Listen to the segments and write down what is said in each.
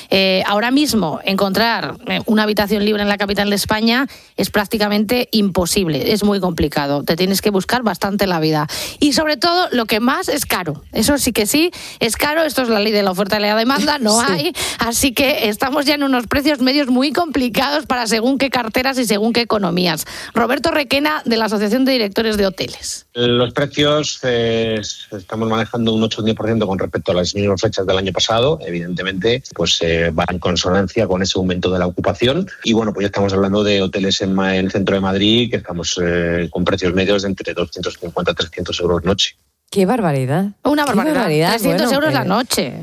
Ahora mismo encontrar una habitación libre en la capital de España es prácticamente imposible, es muy complicado, te tienes que buscar bastante la vida. Y sobre todo, lo que más es caro, eso sí que sí, es caro, esto es la ley de la oferta y la demanda, no hay, así que estamos ya en unos precios medios muy complicados para según qué carteras y según qué economías. Roberto Requena, de la Asociación de Directores de Hoteles. Los precios estamos manejando un 8 o un 10% con respecto a las mismas fechas del año pasado, evidentemente, pues va en consonancia con ese aumento de la ocupación. Y bueno, pues ya estamos hablando de hoteles en el centro de Madrid, que estamos con precios medios de entre 250 a 300 euros noche. ¡Qué barbaridad! Una barbaridad. 300 euros la noche.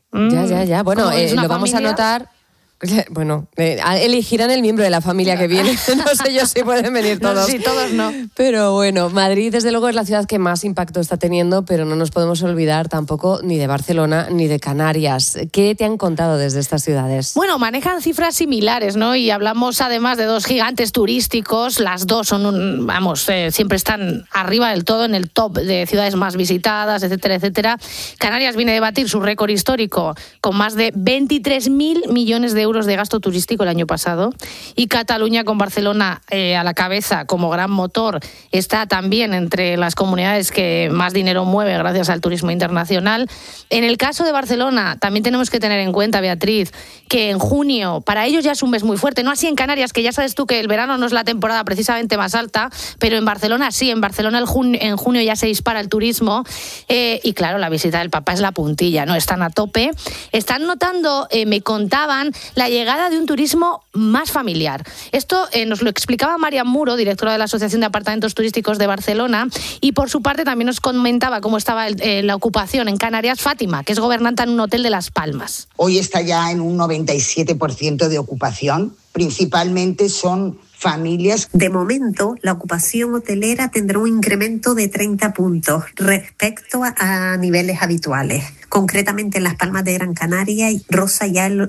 Ya. Bueno, lo vamos a anotar. Bueno, elegirán el miembro de la familia que viene. No sé yo si pueden venir todos. Sí, todos no. Pero bueno, Madrid desde luego es la ciudad que más impacto está teniendo, pero no nos podemos olvidar tampoco ni de Barcelona ni de Canarias. ¿Qué te han contado desde estas ciudades? Bueno, manejan cifras similares, ¿no? Y hablamos además de dos gigantes turísticos. Las dos son, siempre están arriba del todo en el top de ciudades más visitadas, etcétera, etcétera. Canarias viene a batir su récord histórico con más de 23.000 millones de euros de gasto turístico el año pasado, y Cataluña, con Barcelona a la cabeza como gran motor, está también entre las comunidades que más dinero mueve gracias al turismo internacional. En el caso de Barcelona también tenemos que tener en cuenta, Beatriz, que en junio para ellos ya es un mes muy fuerte, no así en Canarias, que ya sabes tú que el verano no es la temporada precisamente más alta, pero en Barcelona sí, en Barcelona en junio ya se dispara el turismo, y claro, la visita del Papa es la puntilla, ¿no? Están a tope, están notando, me contaban, la llegada de un turismo más familiar. Esto nos lo explicaba María Muro, directora de la Asociación de Apartamentos Turísticos de Barcelona, y por su parte también nos comentaba cómo estaba la ocupación en Canarias Fátima, que es gobernanta en un hotel de Las Palmas. Hoy está ya en un 97% de ocupación. Principalmente son familias. De momento, la ocupación hotelera tendrá un incremento de 30 puntos respecto a niveles habituales. Concretamente en Las Palmas de Gran Canaria roza ya el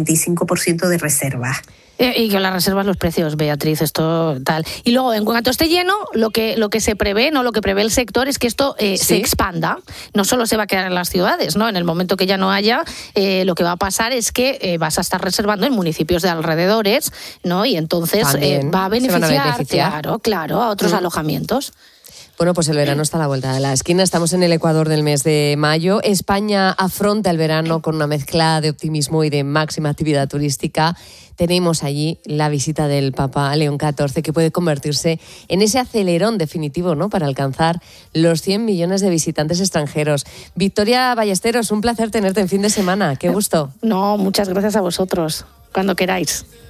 95% de reservas. Y que las reservas los precios, Beatriz, esto tal. Y luego, en cuanto esté lleno, lo que se prevé, ¿no? Lo que prevé el sector es que esto se expanda. No solo se va a quedar en las ciudades, ¿no? En el momento que ya no haya, lo que va a pasar es que vas a estar reservando en municipios de alrededores, ¿no? Y entonces va a beneficiar. Claro, a otros alojamientos. Bueno, pues el verano está a la vuelta de la esquina. Estamos en el Ecuador del mes de mayo. España afronta el verano con una mezcla de optimismo y de máxima actividad turística. Tenemos allí la visita del Papa León XIV, que puede convertirse en ese acelerón definitivo, ¿no?, para alcanzar los 100 millones de visitantes extranjeros. Victoria Ballesteros, un placer tenerte en fin de semana. Qué gusto. No, muchas gracias a vosotros. Cuando queráis.